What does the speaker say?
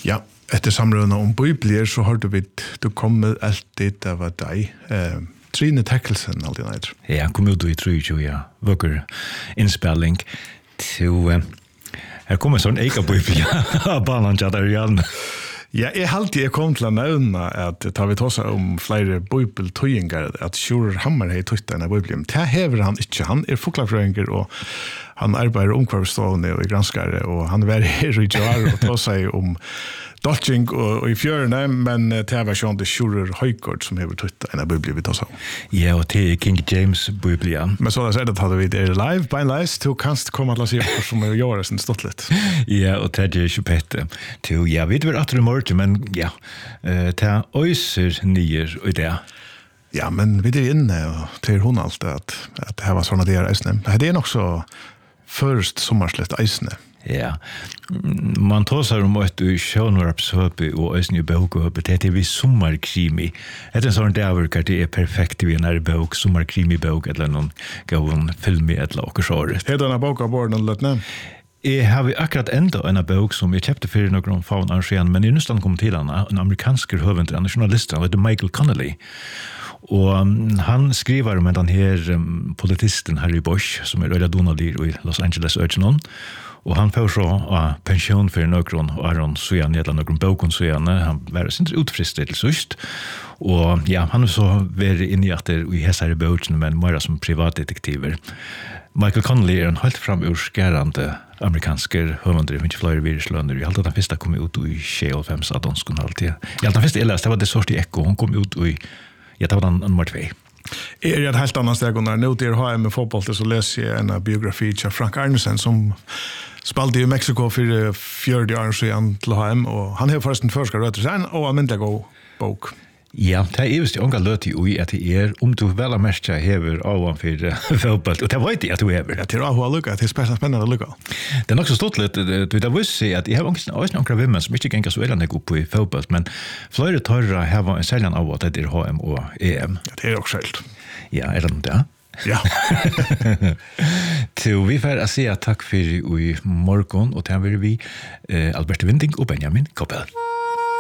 Ja, efter samrøvene om bibler så har du kommet alltid av deg. Trine Tekkelsen, alltid nøyder. Ja, kom ut i 23, ja. Vøkker innspilling til... Her kommer sånn eka bibel, ja. Banan tja der igjen. Ja, jeg kom til å nevne at tar vi tås om flere bibeltøyinger, at Sjur Hammer har tøyt denne bibelen. Det hever han ikke. Han foklafrøyinger, og han arbeider omkvarvstående og i granskare, og han er her i jar og tås seg om Dodging og i fjørene, men det var sånn det Sjur Høygård som hever tøyt denne bibelen vi tås om. Ja, og til King James bibelen. Men så er det hadde vi det live, beinleis, du kanst komme til å si hva som gjør det stått litt. Ja, og det er ikke pette. Ja, vi vet at det morgen, men ja, det er øyser nyer og det. Ja, men vi er inne, og til hun alltid at det var sånn at det er eisene. Det er nok så først sommerslett eisene. Ja, man tåsar om at du sjånvarpshøpe og eisene i bøkhøpe, det er vi sommarkrimi. Det er en sånn dæver hva det er perfekt i en her bøk, sommarkrimi-bøk, eller noen gavn film i et eller annet år. Er det denne bøk av borden, eller løtne? Jeg har akkurat enda en bok som jeg kjøpte for noen faun år siden, men jeg nøstan kom til han, en amerikansk høvend, en journalist, han heter Michael Connelly. Og han skriver om den her politisten Harry Bosch, som er øyla donadir i Los Angeles Øyjenon, og han får så pensjon for noen, og han søyan i et eller annet boken søyan, han var sin utfristet til søst, og ja, han er så vært inne i at det i hessare boken, men mer som privatdetektiver. Michael Connelly er en helt framurskærande amerikanske høvendere, ikke flere viruslønner. Jeg halte at den første kom ut i 25 av danskene alltid. Jeg halte den første ellers, det var det sorte ekko, hun kom ut i, ja, det var den nummer 2. Er et helt annet steg, og når nå til HM med fotball, så leser jeg en biografi til Frank Arnesen, som spalte i Mexico for 40 år siden til HM, og han har forresten først rødt til seg, og almindelig god bok. Ja, det er just unga løti ui at det er om du vel har merkt seg hever av for fotball, og det vet jeg at du hever. Ja, til å ha lukka, det er spennende lukka. Det er nok så stort litt, du har visst seg at jeg har også noen vimmen som ikke ganger så veldig god på i fotball, men flere tørre har en sæljan av at det er HM og EM. Ja, det er også selv. Ja, er det noe det? Ja. Til vi får si takk for i morgen, og til vi Albert Winding og Benjamin Koppel.